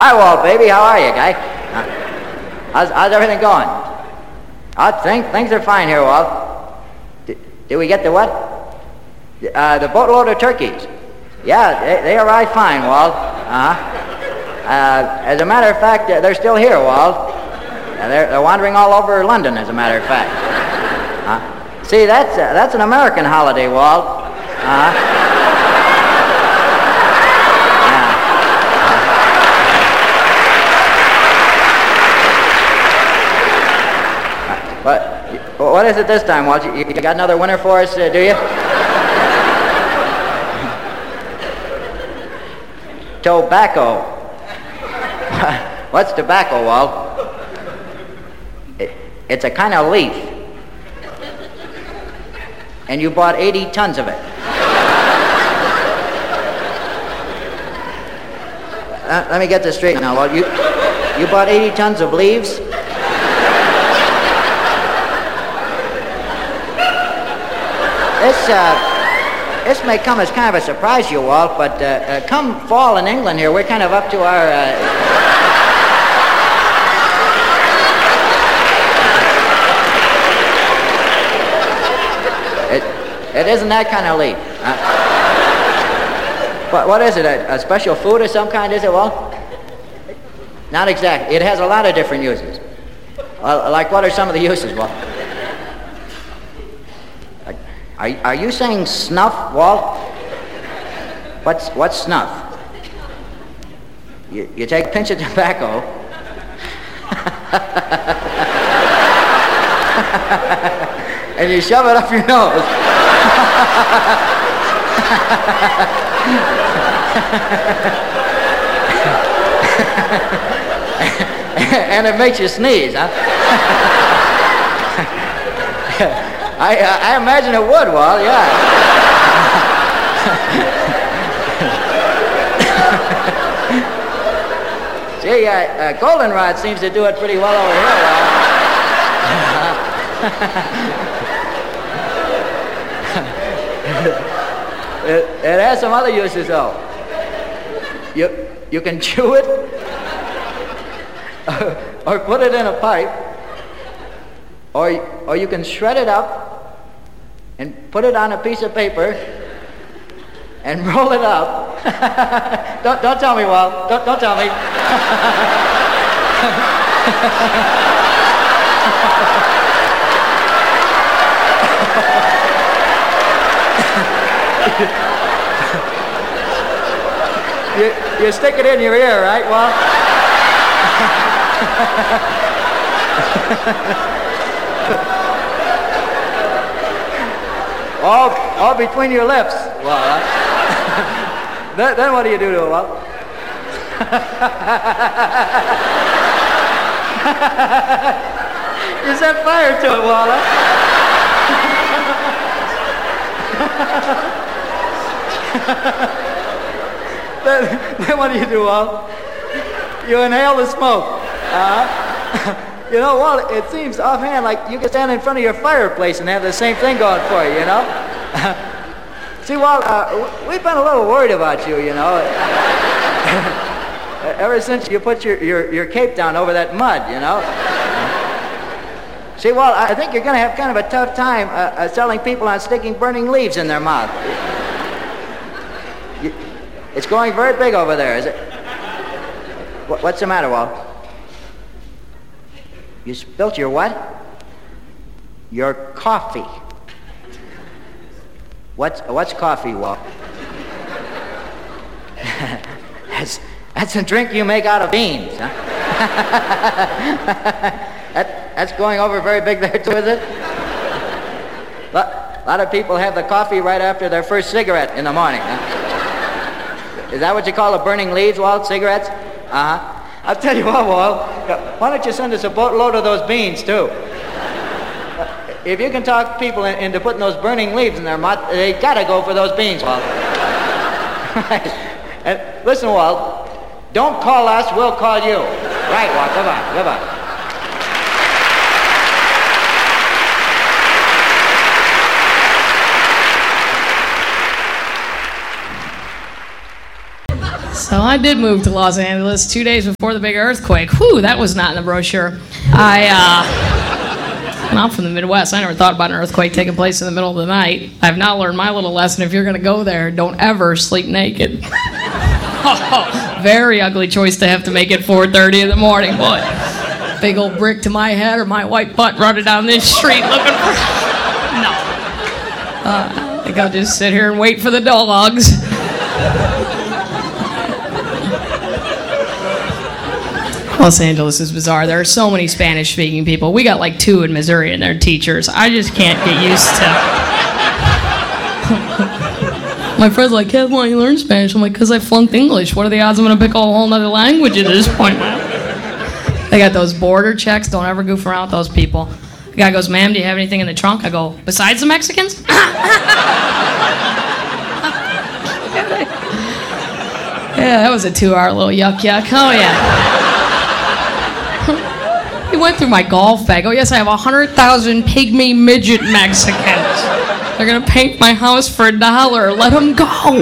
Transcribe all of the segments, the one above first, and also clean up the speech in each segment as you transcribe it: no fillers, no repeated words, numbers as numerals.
Walt, baby. How are you, guy? How's everything going? Things are fine here, Walt. Did we get the what? The boatload of turkeys. Yeah, they arrived fine, Walt. As a matter of fact, they're still here, Walt. They're wandering all over London, as a matter of fact. See, that's an American holiday, Walt. What is it this time, Walt? You got another winner for us, do you? Tobacco. What's tobacco, Walt? It's a kind of leaf. And you bought 80 tons of it. Let me get this straight now, Walt. You bought 80 tons of leaves? This may come as kind of a surprise to you, Walt, but come fall in England here, we're kind of up to our... It isn't that kind of leaf. But what is it, a special food of some kind, is it, Walt? Not exactly. It has a lot of different uses. Like what are some of the uses, Walt? Are you saying snuff, Walt? What's snuff? You take a pinch of tobacco and you shove it up your nose. And it makes you sneeze, huh? I imagine it would, Walt, yeah. Gee, goldenrod seems to do it pretty well over here, Walt. It has some other uses, though. You can chew it, or put it in a pipe, or you can shred it up and put it on a piece of paper and roll it up. Don't tell me, Walt. Don't tell me. You stick it in your ear, right, Walt? all between your lips. Well, then what do you do to it, Walt? You set fire to it, Walt. Then what do you do, Walt? You inhale the smoke. You know, Walt, it seems offhand like you could stand in front of your fireplace and have the same thing going for you, you know? See, Walt, we've been a little worried about you, you know. Ever since you put your cape down over that mud, you know. See, Walt, I think you're going to have kind of a tough time selling people on sticking burning leaves in their mouth. It's going very big over there, is it? What's the matter, Walt? You spilt your what? Your coffee. What's coffee, Walt? That's a drink you make out of beans, huh? That's going over very big there too, is it? A lot of people have the coffee right after their first cigarette in the morning, huh? Is that what you call the burning leaves, Walt? Cigarettes? Uh-huh. I'll tell you what, Walt, why don't you send us a boatload of those beans, too? If you can talk people into putting those burning leaves in their mouth, they gotta go for those beans, Walt. And listen, Walt, don't call us, we'll call you. Right, Walt, goodbye, goodbye. So I did move to Los Angeles 2 days before the big earthquake. Whew, that was not in the brochure. I'm from the Midwest. I never thought about an earthquake taking place in the middle of the night. I've now learned my little lesson. If you're going to go there, don't ever sleep naked. Very ugly choice to have to make at 4:30 in the morning, boy. Big old brick to my head or my white butt running down this street looking for... No. I think I'll just sit here and wait for the dogs. Los Angeles is bizarre. There are so many Spanish-speaking people. We got like 2 in Missouri and they're teachers. I just can't get used to... My friend's like, Kev, why don't you learn Spanish? I'm like, because I flunked English. What are the odds I'm going to pick a whole other language at this point, man? They got those border checks. Don't ever goof around with those people. The guy goes, ma'am, do you have anything in the trunk? I go, besides the Mexicans? Yeah, that was a 2-hour little yuck. Oh, yeah. He went through my golf bag. Oh, yes, I have 100,000 pygmy midget Mexicans. They're going to paint my house for $1. Let them go.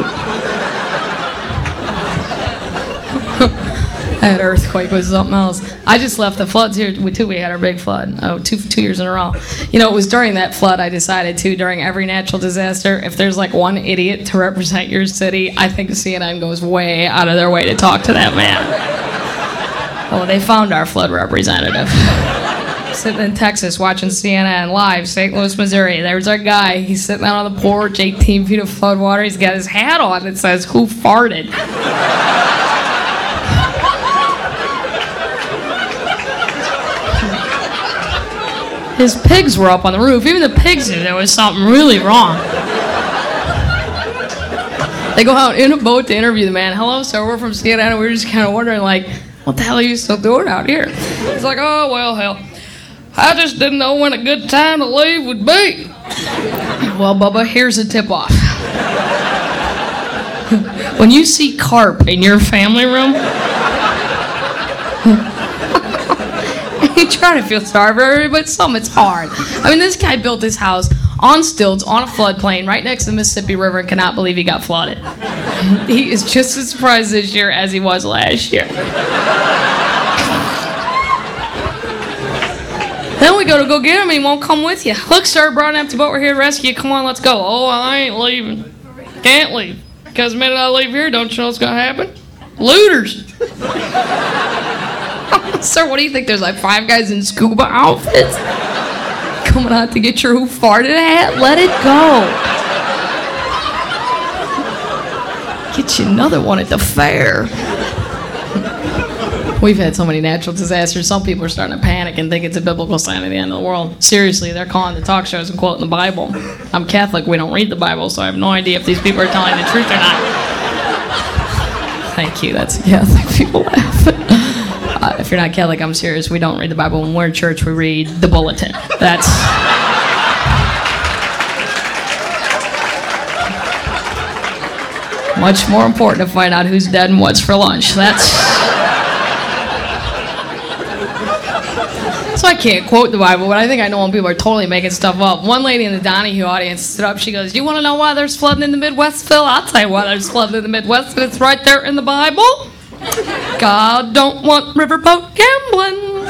That earthquake was something else. I just left the floods here, too. We had our big flood. Two years in a row. You know, it was during that flood I decided, too, during every natural disaster, if there's like one idiot to represent your city, I think CNN goes way out of their way to talk to that man. Oh, they found our flood representative. Sitting in Texas watching CNN live, St. Louis, Missouri. There's our guy. He's sitting out on the porch, 18 feet of flood water. He's got his hat on that says, "Who farted?" His pigs were up on the roof. Even the pigs knew there was something really wrong. They go out in a boat to interview the man. Hello, sir, we're from CNN, and we were just kind of wondering, like, what the hell are you still doing out here? He's like, oh, well, hell, I just didn't know when a good time to leave would be. Well, Bubba, here's a tip-off. When you see carp in your family room, you try to feel sorry for everybody, but some it's hard. I mean, this guy built his house on stilts, on a floodplain, right next to the Mississippi River, and cannot believe he got flooded. He is just as surprised this year as he was last year. Then we go get him, and he won't come with you. Look, sir, brought an empty boat. We're here to rescue you. Come on, let's go. Oh, I ain't leaving. Can't leave. Because the minute I leave here, don't you know what's going to happen? Looters. Sir, what do you think? There's like 5 guys in scuba outfits coming out to get your who farted hat? Let it go. Get you another one at the fair. We've had so many natural disasters. Some people are starting to panic and think it's a biblical sign of the end of the world. Seriously, they're calling the talk shows and quoting the Bible. I'm Catholic. We don't read the Bible, so I have no idea if these people are telling the truth or not. Thank you. That's Catholic people laughing. If you're not Catholic, I'm serious. We don't read the Bible. When we're in church, we read the bulletin. That's... much more important to find out who's dead and what's for lunch. So I can't quote the Bible, but I think I know when people are totally making stuff up. One lady in the Donahue audience stood up. She goes, "You want to know why there's flooding in the Midwest, Phil? I'll tell you why there's flooding in the Midwest, and it's right there in the Bible. God don't want riverboat gambling."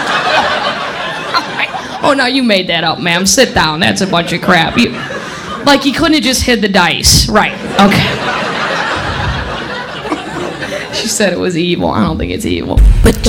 Oh, no, you made that up, ma'am. Sit down. That's a bunch of crap. You couldn't have just hid the dice. Right. Okay. She said it was evil. I don't think it's evil. But